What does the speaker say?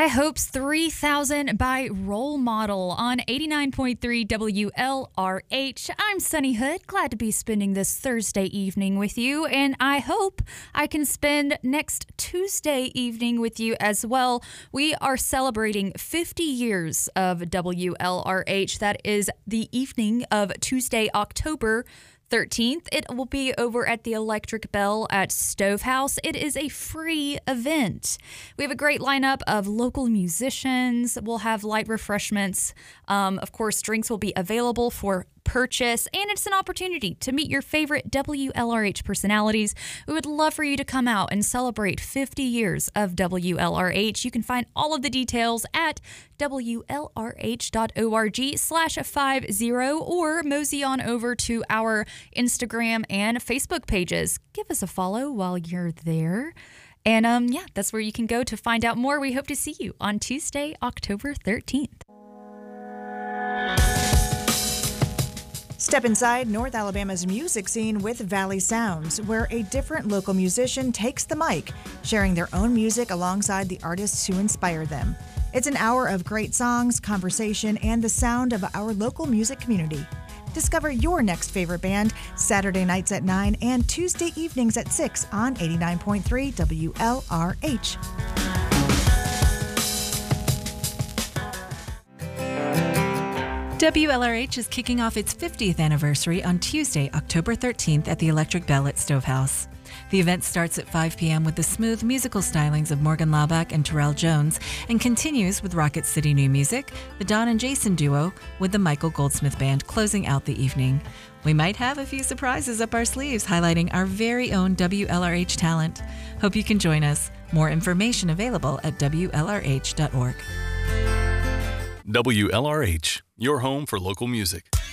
High Hopes 3000 by Role Model on 89.3 WLRH. I'm Sunny Hood, glad to be spending this Thursday evening with you, and I hope I can spend next Tuesday evening with you as well. We are celebrating 50 years of WLRH. That is the evening of Tuesday, October 13th. It will be over at the Electric Bell at Stovehouse. It is a free event. We have a great lineup of local musicians. We'll have light refreshments. Of course, drinks will be available for purchase, and it's an opportunity to meet your favorite WLRH personalities. We would love for you to come out and celebrate 50 years of WLRH. You can find all of the details at WLRH.org/50 or mosey on over to our Instagram and Facebook pages. Give us a follow while you're there. And that's where you can go to find out more. We hope to see you on Tuesday, October 13th. Step inside North Alabama's music scene with Valley Sounds, where a different local musician takes the mic, sharing their own music alongside the artists who inspire them. It's an hour of great songs, conversation, and the sound of our local music community. Discover your next favorite band Saturday nights at 9 and Tuesday evenings at 6 on 89.3 WLRH. WLRH is kicking off its 50th anniversary on Tuesday, October 13th at the Electric Bell at Stovehouse. The event starts at 5 p.m. with the smooth musical stylings of Morgan Laubach and Terrell Jones and continues with Rocket City New Music, the Don and Jason duo, with the Michael Goldsmith Band closing out the evening. We might have a few surprises up our sleeves highlighting our very own WLRH talent. Hope you can join us. More information available at WLRH.org. WLRH, your home for local music.